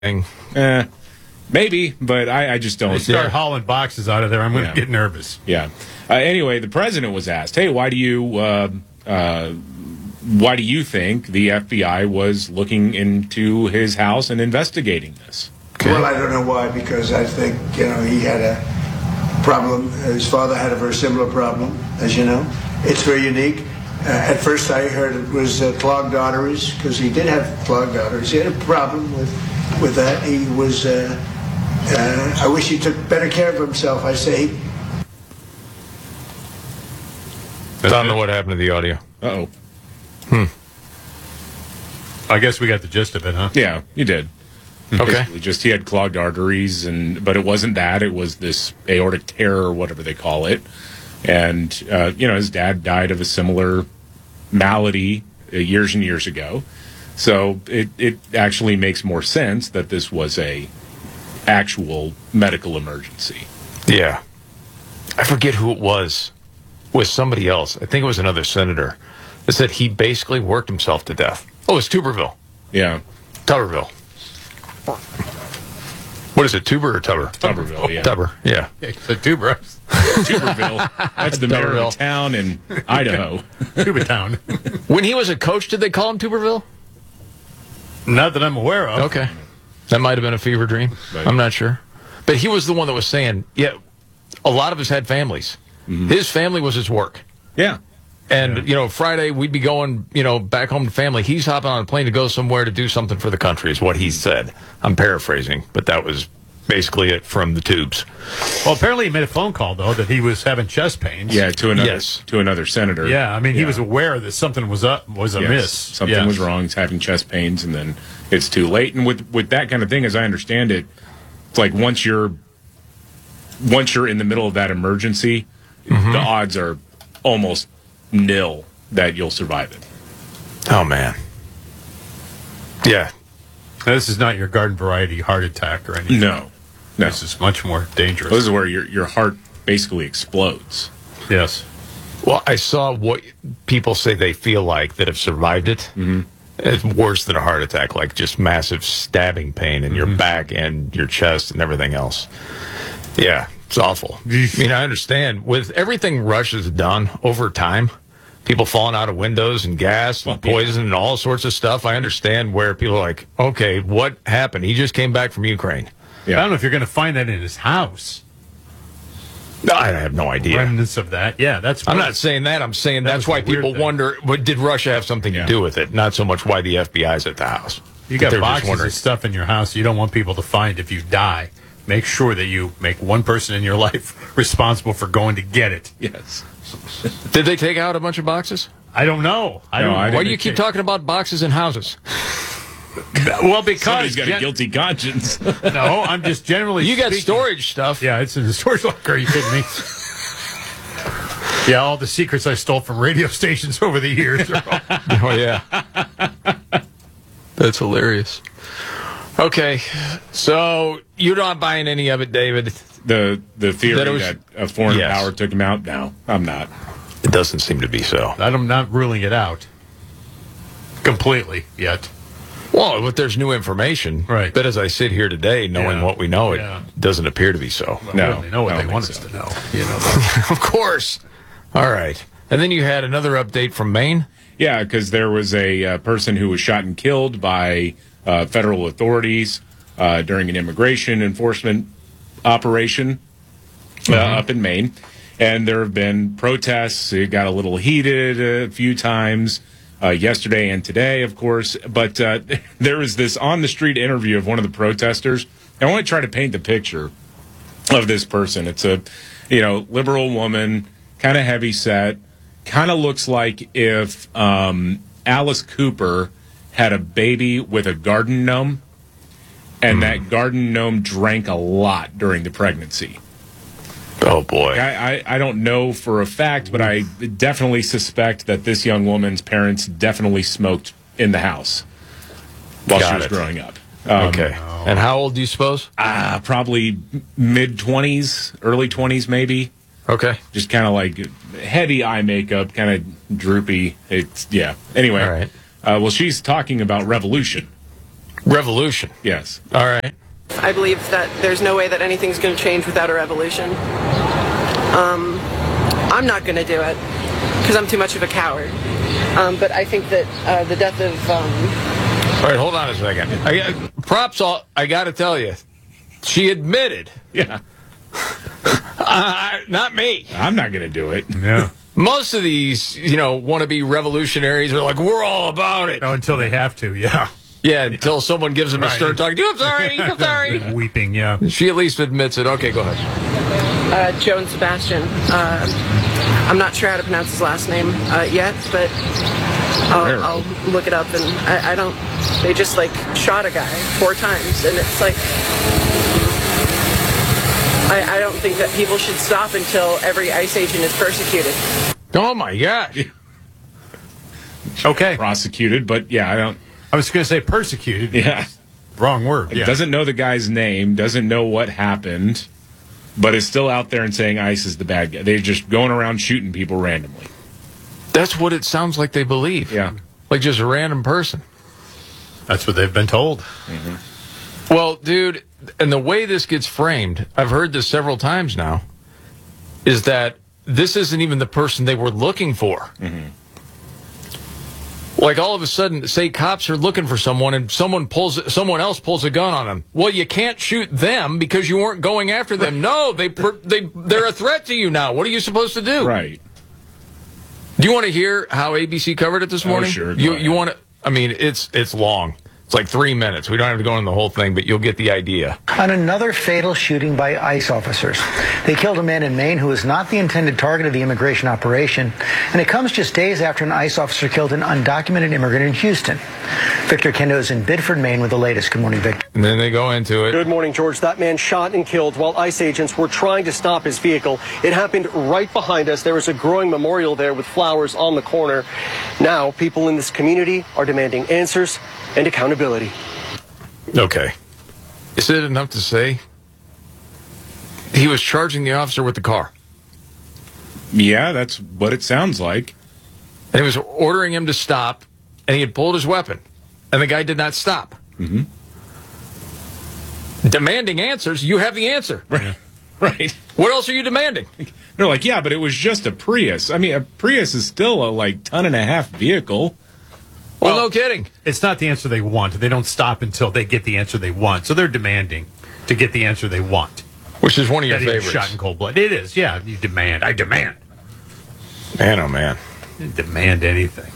Maybe, but I just don't. They start hauling boxes out of there, I'm going to get nervous. Yeah. Anyway, the president was asked, "Hey, why do you think the FBI was looking into his house and investigating this?" Okay. Well, I don't know why, because I think he had a problem. His father had a very similar problem, as you know. It's very unique. At first, I heard it was clogged arteries, because he did have clogged arteries. He had a problem with that. He was. I wish he took better care of himself, I say. I don't know what happened to the audio. Uh-oh. I guess we got the gist of it, huh? Yeah, you did. Okay. Basically just he had clogged arteries, but it wasn't that. It was this aortic tear or whatever they call it. And, his dad died of a similar malady years and years ago. So it actually makes more sense that this was a actual medical emergency. Yeah. I forget who it was. It was somebody else. I think it was another senator that said he basically worked himself to death. Oh, it's Tuberville. Yeah. Tuberville. What is it, Tuber or Tubber? Tuberville, yeah. Tubber, yeah. It's a tuber. Tuberville. That's the mayor of town in Idaho. Tuba town. When he was a coach, did they call him Tuberville? Not that I'm aware of. Okay. That might have been a fever dream. Right. I'm not sure. But he was the one that was saying, a lot of us had families. Mm-hmm. His family was his work. Yeah. And, Friday we'd be going, back home to family. He's hopping on a plane to go somewhere to do something for the country is what he said. I'm paraphrasing, but that was basically it from the tubes. Well, apparently he made a phone call, though, that he was having chest pains. Yeah, to another senator. Yeah, I mean, he was aware that something was amiss. Something was wrong. He's having chest pains, and then it's too late. And with that kind of thing, as I understand it, it's like once you're in the middle of that emergency, the odds are almost nil that you'll survive it. Oh, man. Yeah. Now, this is not your garden variety heart attack or anything. No. This is much more dangerous. This is where your heart basically explodes. Yes. Well, I saw what people say they feel like that have survived it. Mm-hmm. It's worse than a heart attack, like just massive stabbing pain in your back and your chest and everything else. Yeah, it's awful. I mean, I understand. With everything Rush has done over time, people falling out of windows and gas and poison and all sorts of stuff, I understand where people are like, okay, what happened? He just came back from Ukraine. Yeah. I don't know if you're going to find that in his house. No, I have no idea. Remnants of that. Yeah, that's. I'm not saying that. I'm saying that's why people wonder, did Russia have something to do with it? Not so much why the FBI's at the house. You got boxes of stuff in your house you don't want people to find if you die. Make sure that you make one person in your life responsible for going to get it. Yes. Did they take out a bunch of boxes? I don't know. Why do you keep talking about boxes in houses? Well, because somebody's got a guilty conscience. No, I'm just generally. You got storage stuff. Yeah, it's in the storage locker. Are you kidding me? Yeah, all the secrets I stole from radio stations over the years. Oh yeah, that's hilarious. Okay, so you're not buying any of it, David. The theory that a foreign power took him out. No, I'm not. It doesn't seem to be so. I'm not ruling it out completely yet. Well, but there's new information. Right. But as I sit here today, knowing what we know, it doesn't appear to be so. Well, no. We only know what they want us to know. Of course. All right. And then you had another update from Maine? Yeah, because there was a person who was shot and killed by federal authorities during an immigration enforcement operation up in Maine. And there have been protests. It got a little heated a few times. Yesterday and today, of course, but there was this on-the-street interview of one of the protesters. I want to try to paint the picture of this person. It's a, liberal woman, kind of heavy set, kind of looks like if Alice Cooper had a baby with a garden gnome, and that garden gnome drank a lot during the pregnancy. Oh, boy. I don't know for a fact, but I definitely suspect that this young woman's parents definitely smoked in the house while she was growing up. Okay. And how old do you suppose? Probably mid-20s, early 20s maybe. Okay. Just kind of like heavy eye makeup, kind of droopy. Anyway. All right. Well, she's talking about revolution. Revolution. Yes. All right. I believe that there's no way that anything's going to change without a revolution. I'm not going to do it because I'm too much of a coward. But I think that the death of... All right, hold on a second. I got to tell you, she admitted. Yeah. Not me. I'm not going to do it. Yeah. Most of these, wannabe revolutionaries are like, we're all about it. No, until they have to, yeah. Yeah, until someone gives them a stern talk. I'm sorry, I'm sorry. Weeping, yeah. She at least admits it. Okay, go ahead. Joan Sebastian. I'm not sure how to pronounce his last name yet, but I'll look it up. And I don't... They just, shot a guy 4 times, and it's like... I don't think that people should stop until every ICE agent is persecuted. Oh, my God. Okay. Prosecuted, but yeah, I don't... I was going to say persecuted. Yeah. Wrong word. Yeah. Doesn't know the guy's name, doesn't know what happened, but is still out there and saying ICE is the bad guy. They're just going around shooting people randomly. That's what it sounds like they believe. Yeah. Like just a random person. That's what they've been told. Mm-hmm. Well, dude, and the way this gets framed, I've heard this several times now, is that this isn't even the person they were looking for. Mm-hmm. Like all of a sudden, say cops are looking for someone and someone else pulls a gun on them. Well, you can't shoot them because you weren't going after them. No, they're a threat to you now. What are you supposed to do? Right. Do you want to hear how ABC covered it this morning? Oh, sure. You want to? I mean, it's long. It's like 3 minutes. We don't have to go into the whole thing, but you'll get the idea. On another fatal shooting by ICE officers. They killed a man in Maine who was not the intended target of the immigration operation, and it comes just days after an ICE officer killed an undocumented immigrant in Houston. Victor Kendo is in Biddeford, Maine with the latest. Good morning, Victor. And then they go into it. Good morning, George. That man shot and killed while ICE agents were trying to stop his vehicle. It happened right behind us. There was a growing memorial there with flowers on the corner. Now, people in this community are demanding answers and accountability. Okay. Is it enough to say he was charging the officer with the car? Yeah, that's what it sounds like. And he was ordering him to stop, and he had pulled his weapon, and the guy did not stop. Mm-hmm. Demanding answers, you have the answer. Right. Right. What else are you demanding? They're like, yeah, but it was just a Prius. I mean, a Prius is still a ton-and-a-half vehicle. Well, no kidding. It's not the answer they want. They don't stop until they get the answer they want. So they're demanding to get the answer they want. Which is one of your That he was favorites. shot in cold blood. It is, yeah. You demand. I demand. Man, oh man. Demand anything.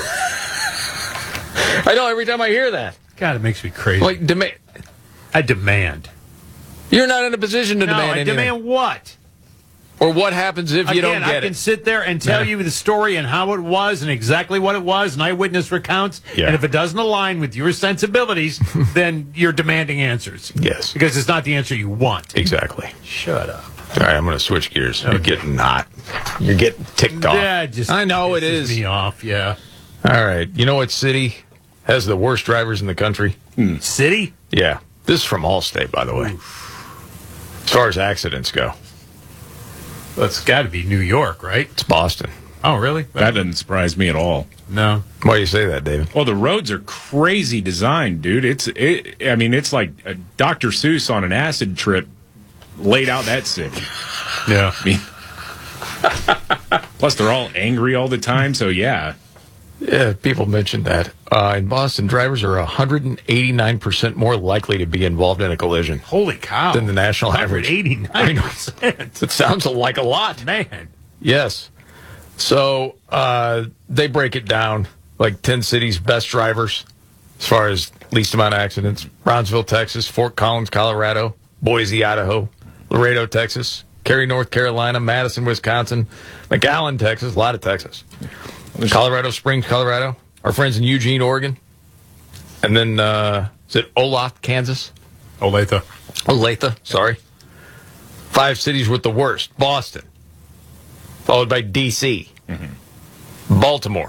I know, every time I hear that. God, it makes me crazy. Like, I demand. you're not in a position to demand I anything. demand what? Or what happens if you don't I get can it. sit there and tell you the story and how it was and exactly what it was and eyewitness recounts. Yeah. And if it doesn't align with your sensibilities, then you're demanding answers. Yes. Because it's not the answer you want. Exactly. Shut up. All right, I'm going to switch gears. You're getting not. You're getting ticked off. Yeah, just I know it pisses is. me off, yeah. All right. You know what city has the worst drivers in the country? City? Yeah. This is from Allstate, by the way. As far as accidents go, Well, it's got to be New York, right? it's Boston. Oh, really? That doesn't surprise me at all. No. Why do you say that, David? Well, the roads are crazy designed, dude. It's like a Dr. Seuss on an acid trip laid out that city. Yeah. I mean, plus they're all angry all the time, so yeah. Yeah, people mentioned that. In Boston, drivers are 189% more likely to be involved in a collision Holy cow. than the national average. 89%. It sounds like a lot. Man. Yes. So they break it down like 10 cities' best drivers as far as least amount of accidents. Brownsville, Texas, Fort Collins, Colorado, Boise, Idaho, Laredo, Texas, Cary, North Carolina, Madison, Wisconsin, McAllen, Texas, a lot of Texas. Colorado Springs, Colorado. Our friends in Eugene, Oregon. And then, is it Olathe, Kansas? Olathe, sorry. 5 cities with the worst. Boston. Followed by D.C. Baltimore.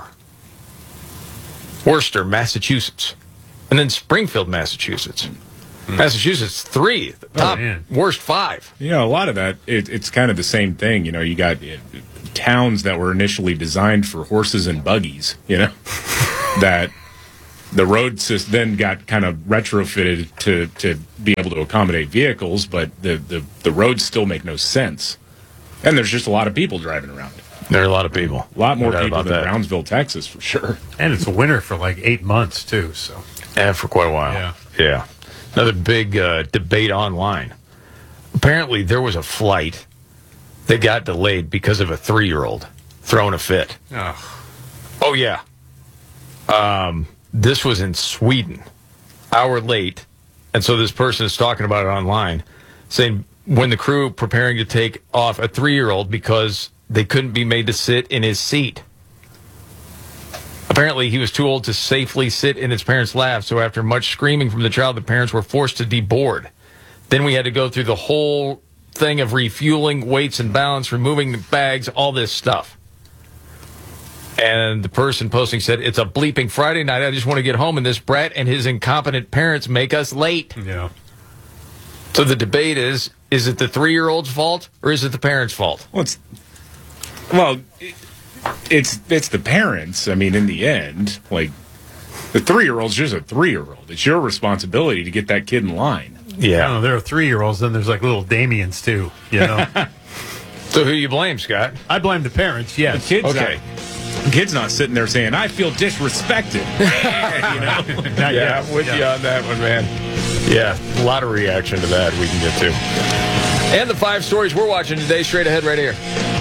Worcester, Massachusetts. And then Springfield, Massachusetts. Massachusetts, 3. The top worst 5. You know, a lot of that, it's kind of the same thing. You know, you got towns that were initially designed for horses and buggies, you know, that The road system then got kind of retrofitted to be able to accommodate vehicles, but the roads still make no sense. And there's just a lot of people driving around. There are a lot of people. A lot more No doubt people about than that. Brownsville, Texas, for sure. And it's a winter for like 8 months, too. So And for quite a while. Yeah. Another big debate online. Apparently, there was a flight that got delayed because of a 3-year-old throwing a fit. Oh, yeah. This was in Sweden, hour late. And so this person is talking about it online, saying when the crew preparing to take off a 3-year-old because they couldn't be made to sit in his seat. Apparently, he was too old to safely sit in his parents' lap, so after much screaming from the child, the parents were forced to deboard. Then we had to go through the whole thing of refueling, weights and balance, removing the bags, all this stuff. And the person posting said, it's a bleeping Friday night. I just want to get home, and this brat and his incompetent parents make us late. yeah. So the debate is it the 3-year-old's fault or is it the parents' fault? It's the parents. I mean, in the end, like, the 3-year-old's just a 3-year-old. It's your responsibility to get that kid in line. I don't know, there are 3-year-olds, then there's like little Damians, too, you know? So who you blame, Scott? I blame the parents, yes. The kid's Okay. The kid's not sitting there saying, I feel disrespected. You know? Not Yeah, yet. I'm with you on that one, man. Yeah, a lot of reaction to that we can get to. And the 5 stories we're watching today, straight ahead right here.